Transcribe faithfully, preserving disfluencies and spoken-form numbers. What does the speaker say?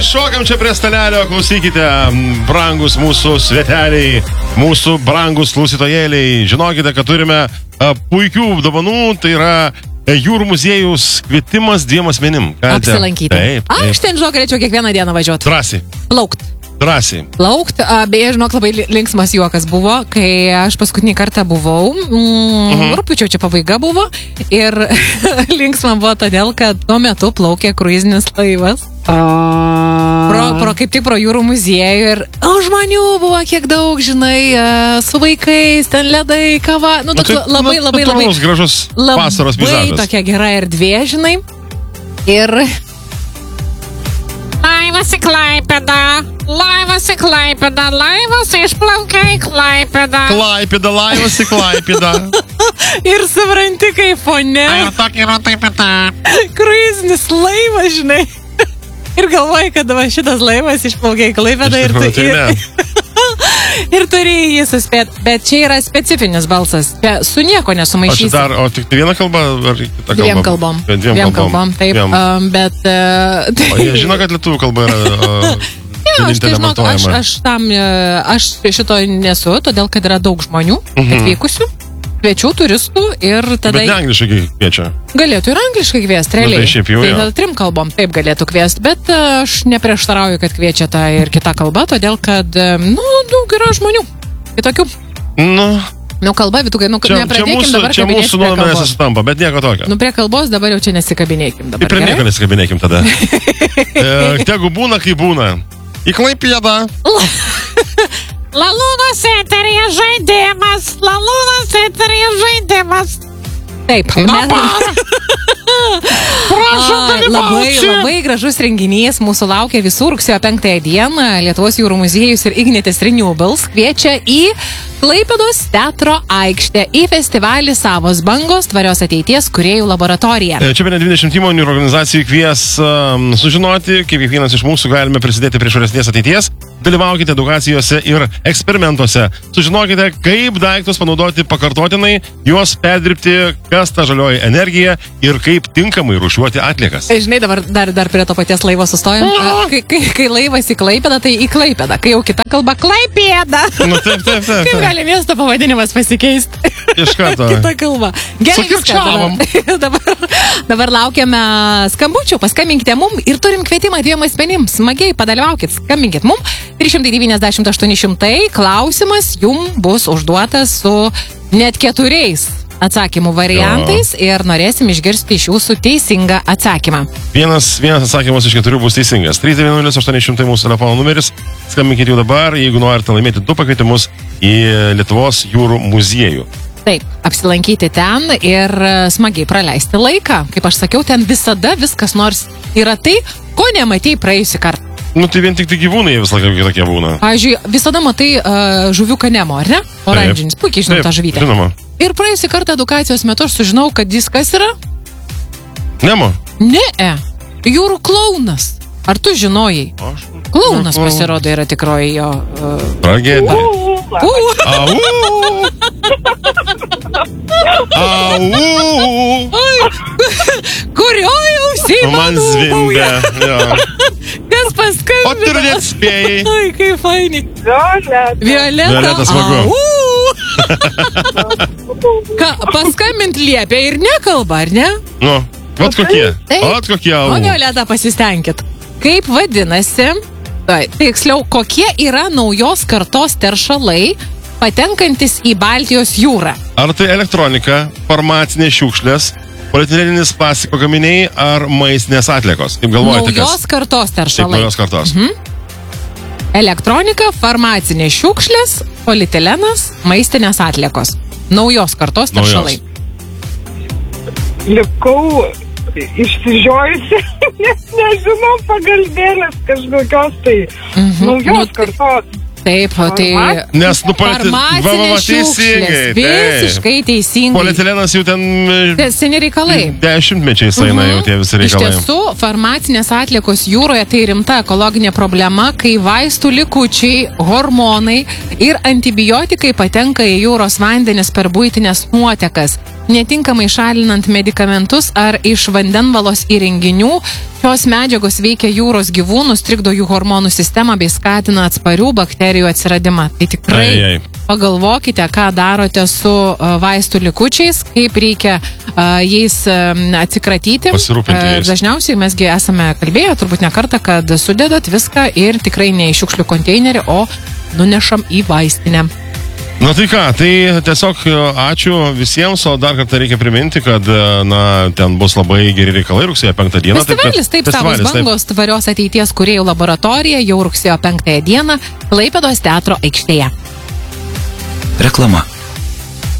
šokam čia prie stalelio, klausykite, brangus mūsų sveteliai, mūsų brangus klausytojėliai. Žinokite, kad turime a, puikių dovanų, tai yra Jūrų muziejaus kvietimas dviem asmenim. Galite... Apsilankyti. Taip, taip. Aš ten, žinok, galėčiau kiekvieną dieną važiuoti. Drąsiai. Plaukt. Drąsiai. Plaukt. Beje, žinok, labai linksmas juokas buvo, kai aš paskutinį kartą buvau. Mm, uh-huh. Rūpiučio čia pabaiga buvo. Ir linksma buvo todėl, kad tuo metu plaukė kruizinis laivas. Pro, pro, kaip tik pro jūrų muziejų ir o, žmonių buvo kiek daug, žinai, su vaikais, ten ledai, kava. Nu, toks na, tai, labai, na, labai, labai, gražus vasaros peizažas. Labai tokia gera erdvė, žinai. Ir... Laivas į Klaipėdą, laivas į Klaipėdą, laivas išplaukia į Klaipėdą. Klaipėda, laivas į Klaipėdą. Ir supranti, kaip fone. Ar tokia yra taip ir ta. Kruizinis laivas, žinai. Ir galvoji, kad va šitas laivas išplaukia į Klaipėdą ir tu... Tai ir, ir turi jį suspėti. Bet čia yra specifinis balsas. Čia su nieko nesumaišysi. O, dar, o tik viena kalba ar kita kalba? Dviem kalbom. Dviem, Dviem kalbom. kalbom. Taip, Dviem. Um, bet... Uh, tai... O jie žino, kad lietuvių kalba yra uh, ja, aš, tai, žinok, aš, vartojama. aš tam... Aš šito nesu, todėl, kad yra daug žmonių Mhm. atvykusių. Kviečių turistų ir tada... Bet ne angliškai kviečia. Galėtų ir angliškai kviesti, realiai. Nu, tai šiaip jau, tai jo. tada trim kalbom taip galėtų kviesti, bet aš neprieštarauju, kad kviečia tą ir kitą kalbą, todėl kad, nu, daug yra žmonių. Kitokių. Nu, Nu, kalba, Vytukai, nu, čia, čia nepradėkim mūsų, dabar čia kabinėtis mūsų prie nuomonės kalbos. sutampa, bet nieko tokio. Nu, prie kalbos dabar jau čia nesikabinėkim dabar. Tai prie gerai? nieko nesikabinėkim tada. e, tegu būna, kai būna. Į Klaipėdą. Lalūnos eterija žaidimas, Lalūnos eterija žaidimas. Taip. Dabar. Prašau A, labai, dalyvauti. labai gražus renginys mūsų laukia visų rugsėjo penktąją dieną. Lietuvos jūrų muziejus ir Ignitis Renewables kviečia į Klaipėdos teatro aikštę į festivalį Savos bangos tvarios ateities kūrėjų laboratoriją. E, Čia bene dvidešimt įmonių ir organizacijų kvies um, sužinoti, kaip kiekvienas iš mūsų galime prisidėti prie švaresnės ateities. Dalyvaukite edukacijose ir eksperimentuose. Sužinokite, kaip daiktus panaudoti pakartotinai, juos perdirbti, kas ta žalioji energija ir kaip tinkamai rūšiuoti atliekas. Žinai, dabar dar, dar prie to paties laivo sustojom. Kai, kai, kai laivas į Klaipėdą, tai į Klaipėdą. Kai jau kita kalba Klaipėda. Nu, taip, taip, taip. Kaip gali miesto pavadinimas pasikeisti? Iš karto. Kita kalba. Gerai, viskas, Sukirčiavom. dabar, dabar, dabar laukiame skambučių. Paskambinkite mum ir turim kvietimą dviem asmenim. Smagiai padalyvaukit. Skambinkit mum. trys šimtai devyniasdešimt aštuoni šimtai. Klausimas jum bus užduotas su net keturiais atsakymų variantais jo. Ir norėsim išgirsti iš jūsų teisingą atsakymą. Vienas, vienas atsakymas iš keturių bus teisingas. trys devyni nulis aštuoni šimtai mūsų telefono numeris. Skambinkite jau dabar, jeigu norite laimėti du pakvietimus į Lietuvos jūrų muziejų. Taip, apsilankyti ten ir smagiai praleisti laiką. Kaip aš sakiau, ten visada viskas nors yra tai, ko nematei praėjusį kartą. Nu, tai vien tik tai gyvūnai visą laiką kitokie būna. Pavyzdžiui, visada matai uh, žuviuką Nemo, ar ne? Oranžinis, puikiai žinau Taip, tą žuvytę. Žinoma. Ir praėjusį kartą edukacijos metu aš sužinau, kad jis kas yra? Nemo. Ne, jūrų klaunas. Ar tu žinojai? Aš... Klaunas pasirodo yra tikroji jo... Uh... Tragedija. Uh. Au! Au! Kurioj ausiai Man zvimbia. Jo. Kas paskambino? O tu ir net spėjai. Ai, kaip faini. Violeta. Violeta. Violeta, smagu. Ką, paskambint liepia ir nekalba, ar ne? Nu, vat kokie. Taip. Vat kokie. O Au. Violeta, pasistengkit. Kaip vadinasi, tai, tiksliau, kokie yra naujos kartos teršalai patenkantis į Baltijos jūrą? Ar tai elektronika, farmacinės šiukšlės, polietilinis plastiko gaminiai ar maistinės atliekos? Kaip galvojate, kas? Naujos kartos Taip, teršalai. naujos kartos. Mhm. Elektronika, farmacinės šiukšlės, polietilenas, maistinės atliekos. Naujos kartos teršalai. Likau išsižiojusi, nes nežinau pagalbėlės kažkokios tai Mhm. naujos Nu, tai- kartos. Taip, o tai... Nes, nu, politi- va, va, va, Farmacinės teisingai, šiukšlės. taip. Visiškai teisingai. Polietilenas jau ten Tai seni reikalai. dešimtmečiais eina jau tie visi reikalai. Iš tiesų, farmacinės atliekos jūroje tai rimta ekologinė problema, kai vaistų likučiai, hormonai ir antibiotikai patenka į jūros vandenis per buitinės nuotekas. netinkamai šalinant medikamentus ar iš vandenvalos įrenginių. Šios medžiagos veikia jūros gyvūnus, trikdo jų hormonų sistemą bei skatina atsparių bakterijų atsiradimą. Tai tikrai Ai, ai. pagalvokite, ką darote su uh, vaistų likučiais, kaip reikia uh, jais uh, atsikratyti. Pasirūpinti jais. Dažniausiai mesgi esame kalbėję, turbūt ne kartą, kad sudedat viską ir tikrai ne į šiukšlių konteinerį, o nunešam į vaistinę. Na tai ką, tai tiesiog ačiū visiems, o dar kartą reikia priminti, kad na, ten bus labai geri reikalai rugsėjo penktą dieną. Festivalis, taip, taip Savos bangos, tvarios ateities kūrėjų laboratorija, jau rugsėjo penktąją dieną Klaipėdos teatro aikštėje. Reklama.